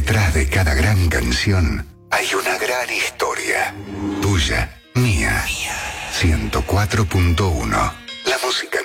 Detrás de cada gran canción hay una gran historia. Tuya, mía. 104.1. La música